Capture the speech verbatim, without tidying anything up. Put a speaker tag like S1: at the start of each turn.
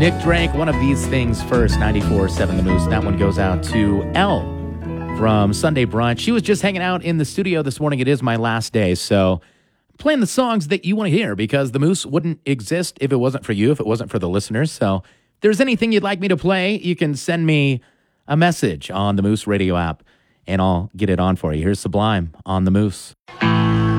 S1: Nick drank one of these things first, ninety-four point seven The Moose. That one goes out to Elle from Sunday Brunch. She was just hanging out in the studio this morning. It is my last day, so I'm playing the songs that you want to hear because The Moose wouldn't exist if it wasn't for you, if it wasn't for the listeners. So if there's anything you'd like me to play, you can send me a message on the Moose Radio app, and I'll get it on for you. Here's Sublime on The Moose.